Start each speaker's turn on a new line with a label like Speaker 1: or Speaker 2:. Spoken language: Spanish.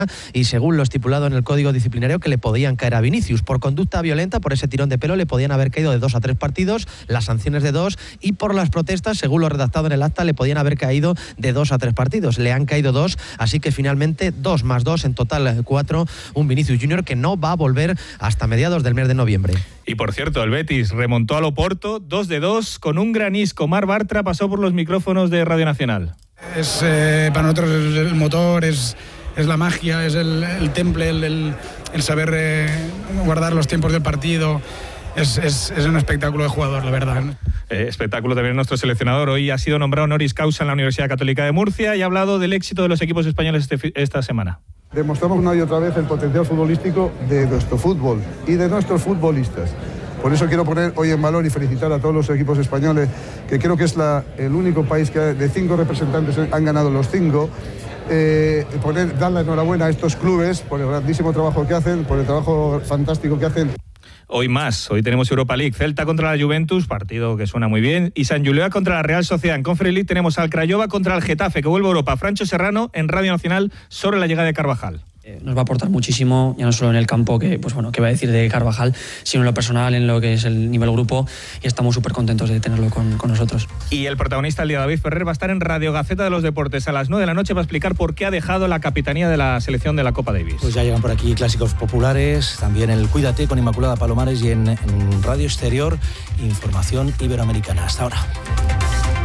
Speaker 1: y según lo estipulado en el código disciplinario que le podían caer a Vinicius. Por conducta violenta, por ese tirón de pelo, le podían haber caído de 2 a 3 partidos, las sanciones de 2, y por las protestas, según lo redactado en el acta, le podían haber caído de 2 a 3 partidos. Le han caído 2, así que finalmente 2 más 2, en total 4, un Vinicius Junior que no va a volver hasta mediados del mes de noviembre.
Speaker 2: Y por cierto, el Betis remontó al Oporto 2-2 con un gran isco. Mar Bartra pasó por los micrófonos de Radio Nacional.
Speaker 3: Para nosotros el motor, es la magia, es el temple, el saber guardar los tiempos del partido. Es un espectáculo de jugador, la verdad.
Speaker 2: Espectáculo también nuestro seleccionador. Hoy ha sido nombrado honoris causa en la Universidad Católica de Murcia y ha hablado del éxito de los equipos españoles esta semana.
Speaker 4: Demostramos una y otra vez el potencial futbolístico de nuestro fútbol y de nuestros futbolistas. Por eso quiero poner hoy en valor y felicitar a todos los equipos españoles, que creo que es el único país que de 5 representantes han ganado los 5. Dar la enhorabuena a estos clubes por el grandísimo trabajo que hacen, por el trabajo fantástico que hacen.
Speaker 2: Hoy tenemos Europa League, Celta contra la Juventus, partido que suena muy bien, y San Julián contra la Real Sociedad. En Conference League tenemos al Craiova contra el Getafe, que vuelve a Europa. Francho Serrano en Radio Nacional sobre la llegada de Carvajal.
Speaker 5: Nos va a aportar muchísimo, ya no solo en el campo, qué va a decir de Carvajal, sino en lo personal, en lo que es el nivel grupo, y estamos súper contentos de tenerlo con nosotros.
Speaker 2: Y el protagonista del día, David Ferrer, va a estar en Radio Gaceta de los Deportes a las 9 de la noche para explicar por qué ha dejado la capitanía de la selección de la Copa Davis.
Speaker 6: Pues ya llegan por aquí clásicos populares, también el Cuídate con Inmaculada Palomares, y en Radio Exterior, información iberoamericana. Hasta ahora.